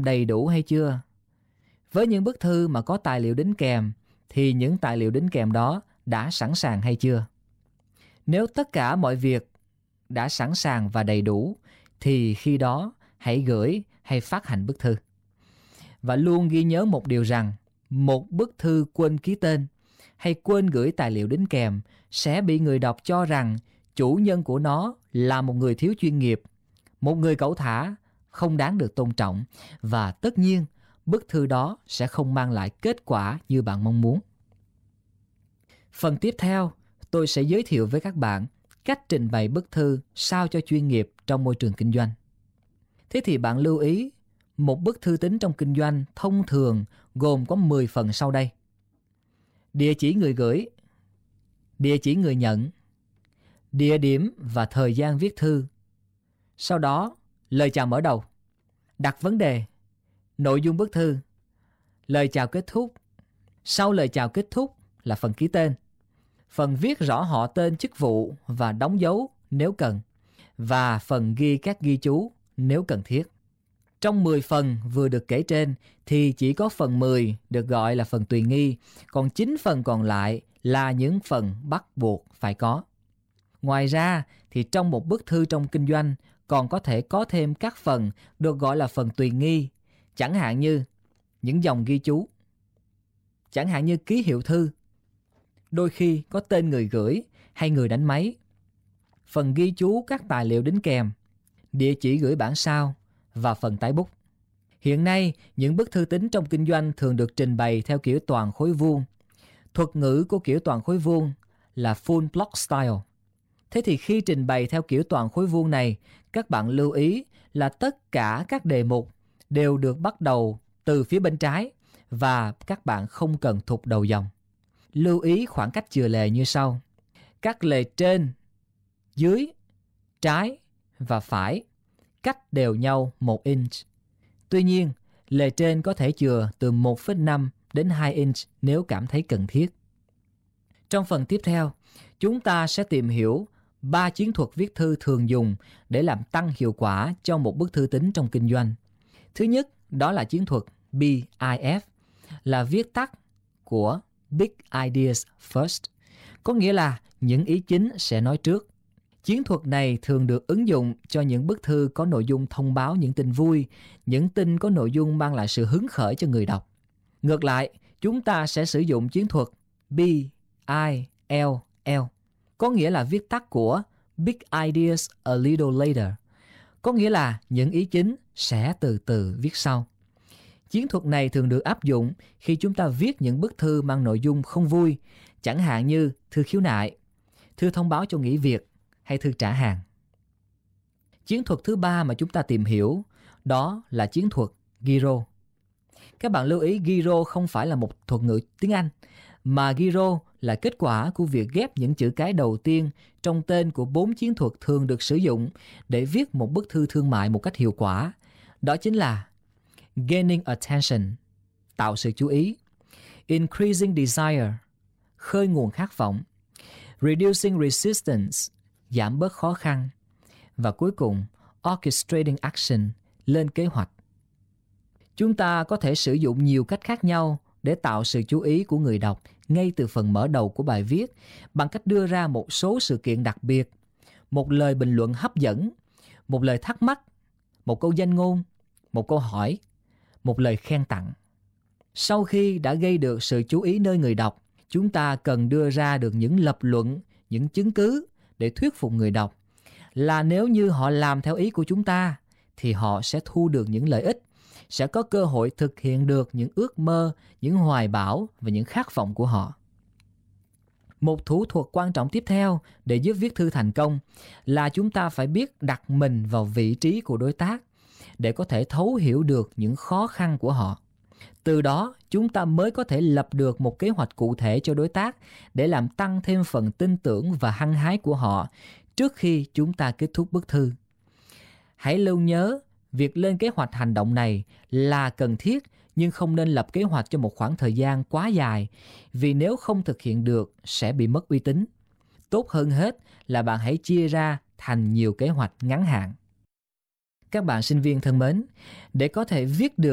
đầy đủ hay chưa? Với những bức thư mà có tài liệu đính kèm thì những tài liệu đính kèm đó đã sẵn sàng hay chưa? Nếu tất cả mọi việc đã sẵn sàng và đầy đủ thì khi đó hãy gửi hay phát hành bức thư. Và luôn ghi nhớ một điều rằng một bức thư quên ký tên hay quên gửi tài liệu đính kèm sẽ bị người đọc cho rằng chủ nhân của nó là một người thiếu chuyên nghiệp, một người cẩu thả, không đáng được tôn trọng, và tất nhiên bức thư đó sẽ không mang lại kết quả như bạn mong muốn. Phần tiếp theo, tôi sẽ giới thiệu với các bạn cách trình bày bức thư sao cho chuyên nghiệp trong môi trường kinh doanh. Thế thì bạn lưu ý, một bức thư tín trong kinh doanh thông thường gồm có 10 phần sau đây. Địa chỉ người gửi, địa chỉ người nhận, địa điểm và thời gian viết thư. Sau đó, lời chào mở đầu, đặt vấn đề, nội dung bức thư, lời chào kết thúc. Sau lời chào kết thúc là phần ký tên, phần viết rõ họ tên chức vụ và đóng dấu nếu cần, và phần ghi các ghi chú nếu cần thiết. Trong 10 phần vừa được kể trên thì chỉ có phần 10 được gọi là phần tùy nghi, còn 9 phần còn lại là những phần bắt buộc phải có. Ngoài ra thì trong một bức thư trong kinh doanh còn có thể có thêm các phần được gọi là phần tùy nghi, chẳng hạn như những dòng ghi chú, chẳng hạn như ký hiệu thư, đôi khi có tên người gửi hay người đánh máy, phần ghi chú các tài liệu đính kèm, địa chỉ gửi bản sao và phần tái bút. Hiện nay, những bức thư tín trong kinh doanh thường được trình bày theo kiểu toàn khối vuông. Thuật ngữ của kiểu toàn khối vuông là full block style. Thế thì khi trình bày theo kiểu toàn khối vuông này, các bạn lưu ý là tất cả các đề mục đều được bắt đầu từ phía bên trái và các bạn không cần thụt đầu dòng. Lưu ý khoảng cách chừa lề như sau. Các lề trên, dưới, trái và phải cách đều nhau 1 inch. Tuy nhiên, lề trên có thể chừa từ 1,5 đến 2 inch nếu cảm thấy cần thiết. Trong phần tiếp theo, chúng ta sẽ tìm hiểu 3 chiến thuật viết thư thường dùng để làm tăng hiệu quả cho một bức thư tín trong kinh doanh. Thứ nhất, đó là chiến thuật BIF, là viết tắt của Big Ideas First, có nghĩa là những ý chính sẽ nói trước. Chiến thuật này thường được ứng dụng cho những bức thư có nội dung thông báo những tin vui, những tin có nội dung mang lại sự hứng khởi cho người đọc. Ngược lại, chúng ta sẽ sử dụng chiến thuật BILL, có nghĩa là viết tắt của Big Ideas a Little Later, có nghĩa là những ý chính sẽ từ từ viết sau. Chiến thuật này thường được áp dụng khi chúng ta viết những bức thư mang nội dung không vui, chẳng hạn như thư khiếu nại, thư thông báo cho nghỉ việc hay thư trả hàng. Chiến thuật thứ 3 mà chúng ta tìm hiểu đó là chiến thuật Giro. Các bạn lưu ý Giro không phải là một thuật ngữ tiếng Anh, mà Giro là kết quả của việc ghép những chữ cái đầu tiên trong tên của 4 chiến thuật thường được sử dụng để viết một bức thư thương mại một cách hiệu quả. Đó chính là Gaining Attention, tạo sự chú ý, Increasing Desire, khơi nguồn khát vọng, Reducing Resistance, giảm bớt khó khăn, và cuối cùng Orchestrating Action, lên kế hoạch. Chúng ta có thể sử dụng nhiều cách khác nhau để tạo sự chú ý của người đọc ngay từ phần mở đầu của bài viết bằng cách đưa ra một số sự kiện đặc biệt, một lời bình luận hấp dẫn, một lời thắc mắc, một câu danh ngôn, một câu hỏi, một lời khen tặng. Sau khi đã gây được sự chú ý nơi người đọc, chúng ta cần đưa ra được những lập luận, những chứng cứ để thuyết phục người đọc là nếu như họ làm theo ý của chúng ta thì họ sẽ thu được những lợi ích, sẽ có cơ hội thực hiện được những ước mơ, những hoài bão và những khát vọng của họ. Một thủ thuật quan trọng tiếp theo để giúp viết thư thành công là chúng ta phải biết đặt mình vào vị trí của đối tác để có thể thấu hiểu được những khó khăn của họ. Từ đó, chúng ta mới có thể lập được một kế hoạch cụ thể cho đối tác để làm tăng thêm phần tin tưởng và hăng hái của họ trước khi chúng ta kết thúc bức thư. Hãy lưu nhớ, việc lên kế hoạch hành động này là cần thiết nhưng không nên lập kế hoạch cho một khoảng thời gian quá dài, vì nếu không thực hiện được sẽ bị mất uy tín. Tốt hơn hết là bạn hãy chia ra thành nhiều kế hoạch ngắn hạn. Các bạn sinh viên thân mến, để có thể viết được